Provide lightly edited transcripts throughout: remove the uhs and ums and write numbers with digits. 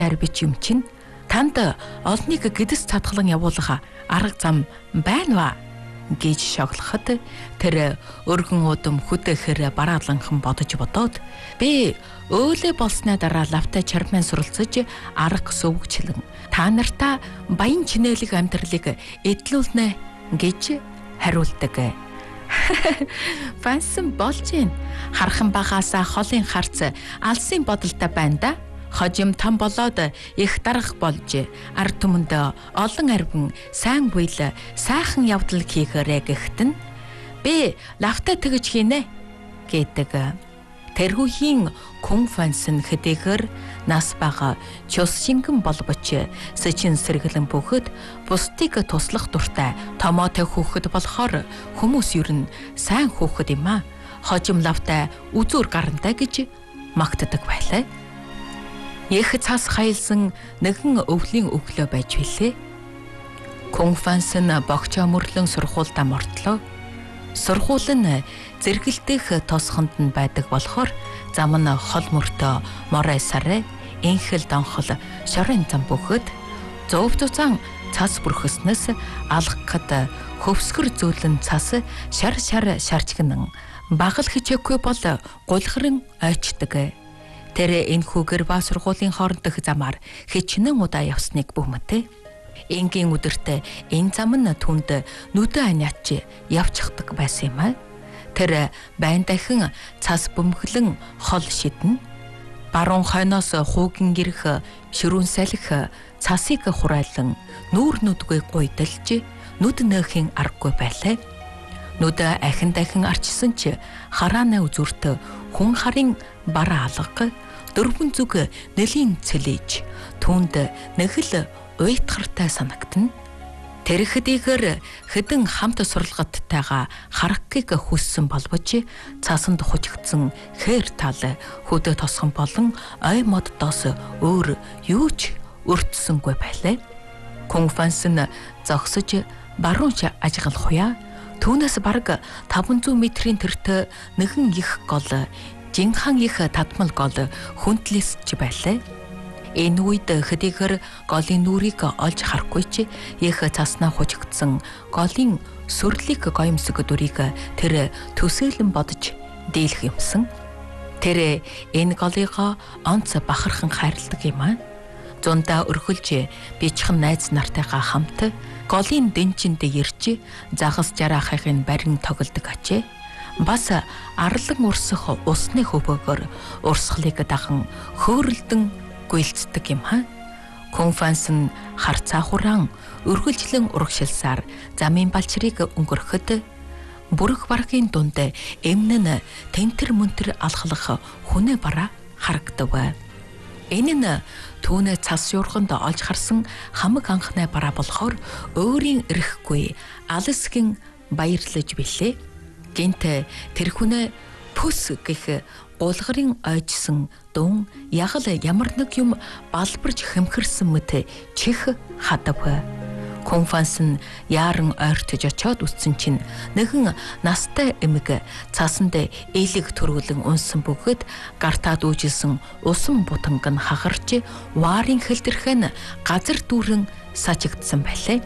бич юм чинь танд олныг гэдэс цадгалан явуулах арга зам байна ва гэж шоглоход тэр өргөн удам хөдөөхөр барааланхан бодоод би өөлөө болсны дараа лавтай чармын суралцаж арга сувгчлан та нартаа баян чинэлэг амьдралыг эдлүүлнэ гэж хариулдаг. Фансан болж гин хархан багаасаа холын харц алсын бодолтой байна да. Хожим там болоод их дарах болж ард түмэнд олон арвин сайн буйл сайхан явдал хийхээрээ гэхтэн би лавтай тэгж хийнэ гэдэг. Тэрхүүхийн Кун Фансан хэдийгээр нас бага чус шингэн болбоч сэчин сэргэлэн бөхөд бусдыг туслах дуртай томоотой хүүхэд болохоор хүмүүс ер нь сайн хүүхэд юм а. Хожим лавтай үзүүр гарантай гэж магтдаг байлаа. Их цас хайлсан нэгэн өвлийн өглөө байж билээ. Кун Фансан богчоо мөрлөн сургуультай мортлоо. Сургууль нь зэргэлдэх тосхонд нь байдаг болохоор зам нь хол мөртөө морой сарэ энхэл донхол шорын зам бөхөд зөв зузаан цас бүрхэснээс алгахад хөвсгөр зөөлөн цас шар шарчгнан багал хичээгүй бол гулхран ойчдаг. Тэр энхүүгээр ба сургуулийн хоорондох замаар хичнээн удаа явсныг бүмэтэй. Энгийн өдөртөө энэ зам нь түнд нүдэн аниач явчихдаг байсан юм а. Тэр байн дахин цас бөмбөлөн хол шиднэ. Баруун хойноос хуугин гэрх ширүүн салхи цасыг хурайлан нүүр нүдгүй гуйдалж нүд нөөхийн аргагүй байлаа. Нүд ахин дахин арчсан ч харааны үзүүрт хүн харын бараа алга дөрвөн зүг нэлийн цэлэж түнд нэг л уйтгартай санагдана. Тэр хэдийгээр хэдэн хамт суралгаттайгаа харахыг хүссэн болбож цаасанд хужигдсан хээр тал хөдөө тосхон болон ой моддоос өөр юу ч өртсөнгүй байлаа. Кун Фансан зогсож баруунч ажиглах хуя түүнээс бараг 500 метрийн тэрт нэгэн их гол жинхан их тадмал гол хүндлэсч байлаа. Энэ үед хэдийгээр голын нүрийг олж харахгүй ч их цаснаа хужигдсан голын сүрлийг гоёмсог дүрийг тэр төсөөлөн бодож дийлэх юмсан. Тэр энэ голыгоо онц бахархан хайрладаг юм а. Зундаа өргөлж бичхэн найз нартайгаа хамт голын дэнчинд ирж загас жараахын барин тоглодог ачээ. Бас арлан урсах усны хөвөөгөр урсгалыг даган хөөрөлдөн гүйлцдэг юм ха. Кун Фансан харцаа хураан өргөлжлэн урагшилсаар замын балчрыг өнгөрөхөд бүрэх баргийн дунд эмнэн тентэр мөнтэр алхлах хүнээ бараа харагдав. Энэ нь түүнээ цас юурханд олж харсан хамаг анхны бараа болохоор өөрийн эрэхгүй алсгийн баярлаж билээ. Гинт тэр хүнээ пүс гэх гулгарын ойжсан дун ягал ямар нэг юм балбарж хэмхэрсэн мэт чих хадав. Кун Фансан яаран ойртож очоод үтсэн чинь нэгэн настай эмэг цаасанд ээлэг төрүүлэн унсан бөгөөд гартаад үүжилсэн усан бутанг нь хагарч варын хэлдэрхэн газар дүүрэн сажигдсан байлаа.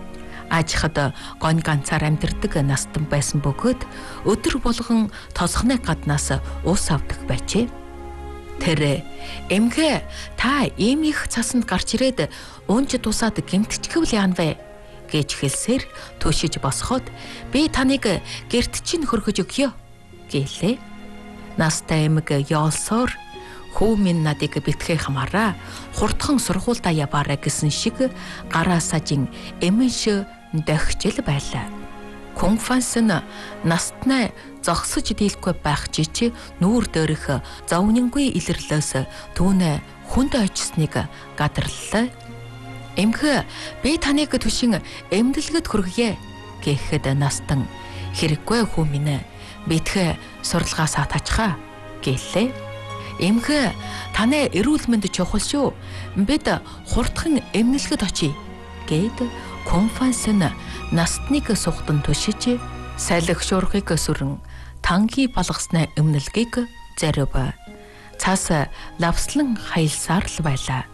Ажихад гонь ганцаар амьдэрдэг настан байсан бөгөөд өдөр болгон тосхны гаднаас ус авдаг байжээ. Тэр эмхэ та ийм их цасанд гарч ирээд унж тусаад гэмтчихвэл яан вэ гэж хэлсээр төшиж босоход би таныг гэрт чинь хөргөж өгье гэлээ. Настай эмэг яолсоор хүү минь надыг битгий хамаараа хурдхан сургуультай яваарэ гэсэн шиг гараа сажин эмэнш дохижл байлаа. Кун Фансан настнаа зогсож дийлэхгүй байх жичи нүүр дээрх зовнингүй илэрлээс түүнээ хүнд очсныг гадарлаа. Эмхэ би таныг түшин эмнэлгэд хүргье гэхэд настан хэрэггүй хүү минь битгэ сурлагаасаа тачхаа гэлээ. Эмхэ таны эрүүл мэнд чухал шүү. Бид хурдхан эмнэлгэд очие гэд Кун Фансан настныг сухтан төшиж салхи шуурхыг сүрэн танги балгасны эмнэлгийг зарив. Цаас лавслан хаялсаар л байлаа.